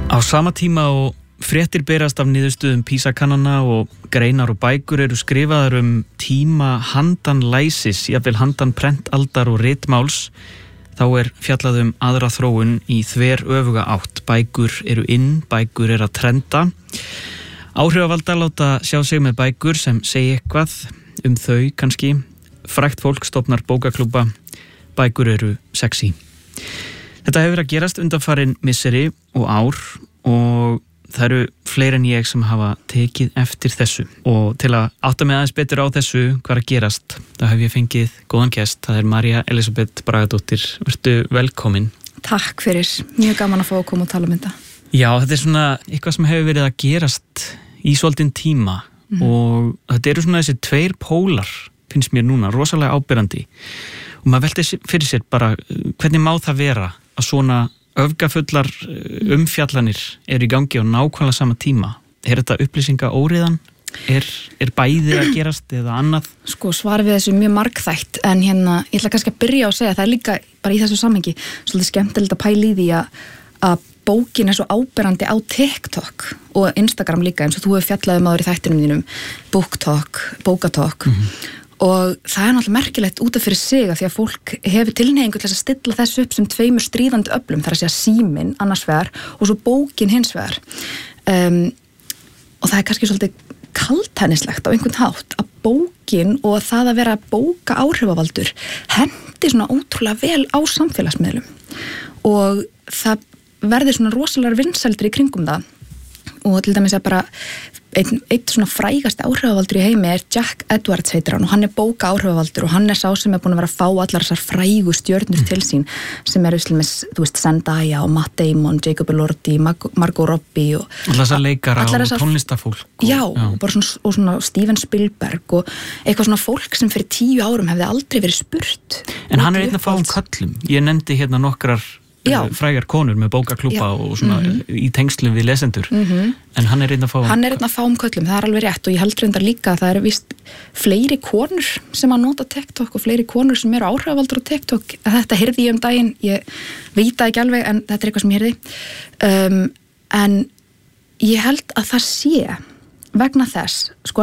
Á sama tíma og fréttir berast af niðurstöðum PISA-kannana og greinar og bækur eru skrifaðar tíma handan læsis, jafnvel handan prentaldar og ritmáls, þá fjallað aðra þróun í þveröfuga átt. Bækur eru inn, bækur eru að trenda. Áhrifavaldar láta sjá sig með bækur sem segi eitthvað þau kannski. Frægt fólk stofnar bókaklúbba, bækur eru sexy. Þetta hefur verið að gerast undanfarin misseri og ár og það eru fleiri en ég sem hafa tekið eftir þessu. Og til að átta mig aðeins betur á þessu hvað er að gerast, þá hef ég fengið góðan gest. Það María Elísabet Bragadóttir. Vertu velkomin. Takk fyrir. Mjög gaman að fá að koma og tala þetta. Já, þetta svona eitthvað sem hefur verið að gerast í svolítinn tíma og þetta eru svona þessi tveir pólar, finnst mér núna, rosalega áberandi. Og maður velti fyrir sér bara hvernig má það vera að svona öfgafullar umfjallanir eru í gangi á nákvæmlega sama tíma. Þetta upplýsingaóreiðan? Er bæði að gerast eða annað? Sko, svarið við þessu mjög margþætt, en ég ætla kannski að byrja á að segja að það líka bara í þessu samhengi svolítið skemmtilegt að pæla í því að bókin svo áberandi á TikTok og Instagram líka, eins og þú hefur fjallað áður í þættinum þínum, BookTok, Bókatalk. Og það náttúrulega merkilegt út af fyrir sig að því að fólk hefur tilhneigingu til að stilla þessu upp sem tveimur stríðandi öflum, þar að segja síminn annars vegar og svo bókin hins vegar. Og það kannski svolítið kaldhæðnislegt á einhvern hátt að bókin og það að vera bóka áhrifavaldur hendi svona ótrúlega vel á samfélagsmiðlum og það verði svona rosalega vinsældir í kringum það. Og til dæmis að bara einn svona frægasti áhrifavaldur í heimi Jack Edwards heitir hann og hann bóka áhrifavaldur og hann sá sem búin að vera að fá allar þessar frægu stjörnur til sín sem með, þú veist, Zendaya og Matt Damon, Jacob Elordi, Margot Robbie og allar þessar leikara og tónlistafólk já, bara svona Steven Spielberg og eitthvað svona fólk sem fyrir 10 árum hefði aldrei verið spurt. En hann einn að fá köllum. Ég nefndi nokkrar frægar konur með bókaklúbba og svona í tengslum við lesendur en hann einn að fá köllum, það alveg rétt og ég held reyndar líka að það víst fleiri konur sem að nota TikTok og fleiri konur sem eru áhrifavaldur á TikTok. Þetta heyrði ég daginn, ég veit það ekki alveg en þetta eitthvað sem ég heyrði en ég held að það sé vegna þess, sko